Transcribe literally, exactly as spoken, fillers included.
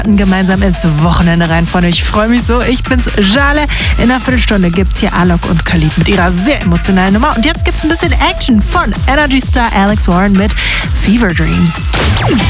gemeinsam ins Wochenende rein, Freunde. Ich freue mich so. Ich bin's, Jale. In einer Viertelstunde gibt's hier Alok und Khalid mit ihrer sehr emotionalen Nummer. Und jetzt gibt's ein bisschen Action von Energy Star Alex Warren mit Fever Dream.